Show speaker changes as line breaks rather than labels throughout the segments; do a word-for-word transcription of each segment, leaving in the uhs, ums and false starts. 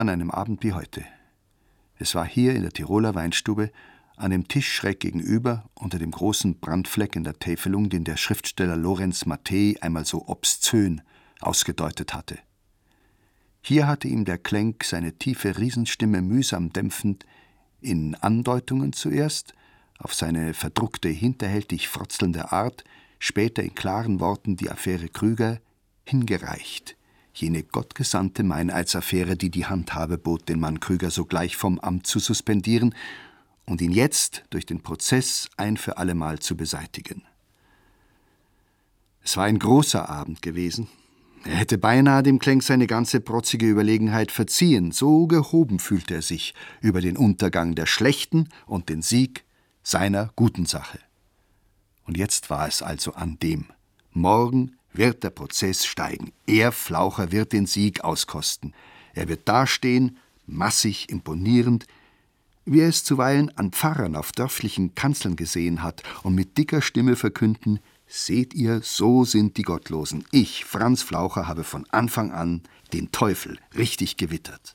an einem Abend wie heute. Es war hier in der Tiroler Weinstube, an dem Tisch schräg gegenüber, unter dem großen Brandfleck in der Täfelung, den der Schriftsteller Lorenz Mattei einmal so obszön ausgedeutet hatte. Hier hatte ihm der Klenk seine tiefe Riesenstimme mühsam dämpfend, in Andeutungen zuerst, auf seine verdruckte, hinterhältig frotzelnde Art, später in klaren Worten die Affäre Krüger hingereicht, jene gottgesandte Meineids-Affäre, die die Handhabe bot, den Mann Krüger sogleich vom Amt zu suspendieren und ihn jetzt durch den Prozess ein für allemal zu beseitigen. Es war ein großer Abend gewesen. Er hätte beinahe dem Klenk seine ganze protzige Überlegenheit verziehen, so gehoben fühlte er sich über den Untergang der schlechten und den Sieg seiner guten Sache. Und jetzt war es also an dem. Morgen wird der Prozess steigen. Er, Flaucher, wird den Sieg auskosten. Er wird dastehen, massig, imponierend, wie er es zuweilen an Pfarrern auf dörflichen Kanzeln gesehen hat, und mit dicker Stimme verkünden: Seht ihr, so sind die Gottlosen. Ich, Franz Flaucher, habe von Anfang an den Teufel richtig gewittert.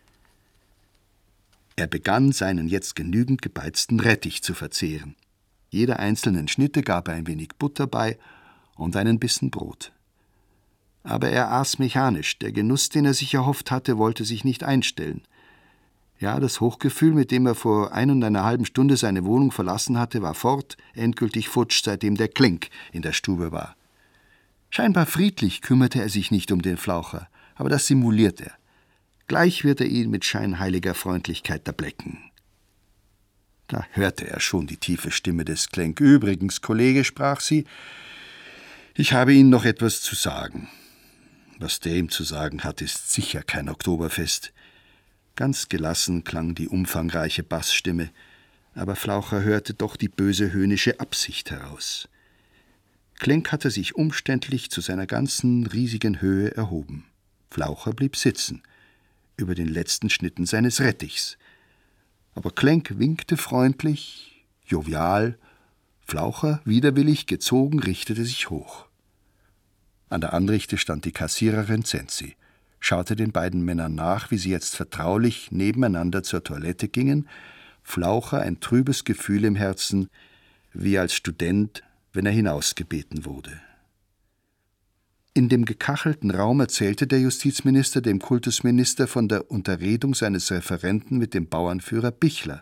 Er begann, seinen jetzt genügend gebeizten Rettich zu verzehren. Jeder einzelnen Schnitte gab er ein wenig Butter bei und einen Bissen Brot. Aber er aß mechanisch. Der Genuss, den er sich erhofft hatte, wollte sich nicht einstellen. Ja, das Hochgefühl, mit dem er vor ein und einer halben Stunde seine Wohnung verlassen hatte, war fort, endgültig futsch, seitdem der Klenk in der Stube war. Scheinbar friedlich kümmerte er sich nicht um den Flaucher, aber das simuliert er. Gleich wird er ihn mit scheinheiliger Freundlichkeit erblecken. Da hörte er schon die tiefe Stimme des Klenk. »Übrigens, Kollege«, sprach sie, »ich habe Ihnen noch etwas zu sagen.« Was der ihm zu sagen hat, ist sicher kein Oktoberfest. Ganz gelassen klang die umfangreiche Bassstimme, aber Flaucher hörte doch die böse höhnische Absicht heraus. Klenk hatte sich umständlich zu seiner ganzen riesigen Höhe erhoben. Flaucher blieb sitzen, über den letzten Schnitten seines Rettichs. Aber Klenk winkte freundlich, jovial. Flaucher, widerwillig gezogen, richtete sich hoch. An der Anrichte stand die Kassiererin Zenzi, schaute den beiden Männern nach, wie sie jetzt vertraulich nebeneinander zur Toilette gingen. Flaucher ein trübes Gefühl im Herzen, wie als Student, wenn er hinausgebeten wurde. In dem gekachelten Raum erzählte der Justizminister dem Kultusminister von der Unterredung seines Referenten mit dem Bauernführer Bichler.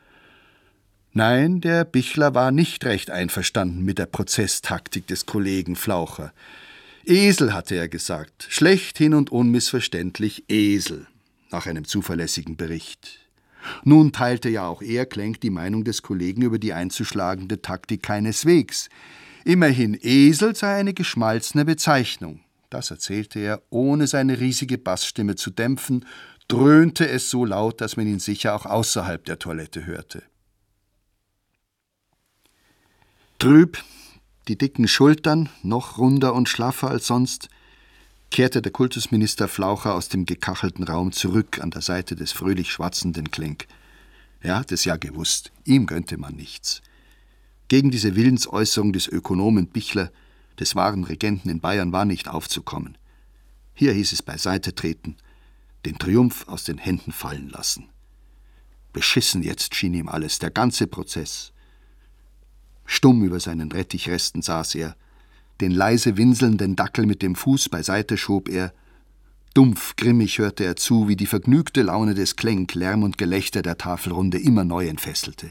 Nein, der Bichler war nicht recht einverstanden mit der Prozesstaktik des Kollegen Flaucher. Esel, hatte er gesagt, schlechthin und unmissverständlich Esel, nach einem zuverlässigen Bericht. Nun teilte ja auch er, Klenk, die Meinung des Kollegen über die einzuschlagende Taktik keineswegs. Immerhin, Esel sei eine geschmalzene Bezeichnung. Das erzählte er, ohne seine riesige Bassstimme zu dämpfen, dröhnte es so laut, dass man ihn sicher auch außerhalb der Toilette hörte. Trüb, die dicken Schultern, noch runder und schlaffer als sonst, kehrte der Kultusminister Flaucher aus dem gekachelten Raum zurück an der Seite des fröhlich schwatzenden Klenk. Er hatte es ja gewusst, ihm gönnte man nichts. Gegen diese Willensäußerung des Ökonomen Bichler, des wahren Regenten in Bayern, war nicht aufzukommen. Hier hieß es beiseite treten, den Triumph aus den Händen fallen lassen. Beschissen jetzt schien ihm alles, der ganze Prozess. Stumm über seinen Rettichresten saß er, den leise winselnden Dackel mit dem Fuß beiseite schob er, dumpf, grimmig hörte er zu, wie die vergnügte Laune des Klenk Lärm und Gelächter der Tafelrunde immer neu entfesselte.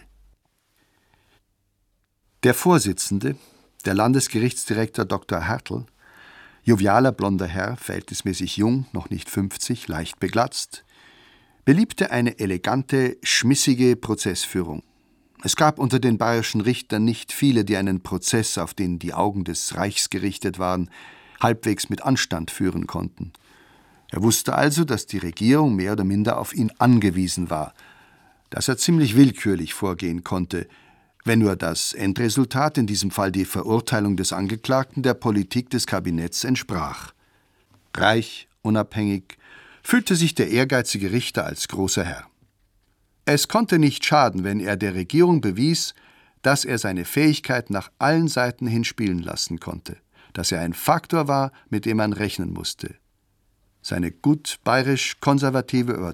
Der Vorsitzende, der Landesgerichtsdirektor Doktor Hertel, jovialer blonder Herr, verhältnismäßig jung, noch nicht fünfzig, leicht beglatzt, beliebte eine elegante, schmissige Prozessführung. Es gab unter den bayerischen Richtern nicht viele, die einen Prozess, auf den die Augen des Reichs gerichtet waren, halbwegs mit Anstand führen konnten. Er wusste also, dass die Regierung mehr oder minder auf ihn angewiesen war, dass er ziemlich willkürlich vorgehen konnte, wenn nur das Endresultat, in diesem Fall die Verurteilung des Angeklagten, der Politik des Kabinetts entsprach. Reich, unabhängig, fühlte sich der ehrgeizige Richter als großer Herr. Es konnte nicht schaden, wenn er der Regierung bewies, dass er seine Fähigkeit nach allen Seiten hin spielen lassen konnte, dass er ein Faktor war, mit dem man rechnen musste. Seine gut bayerisch-konservative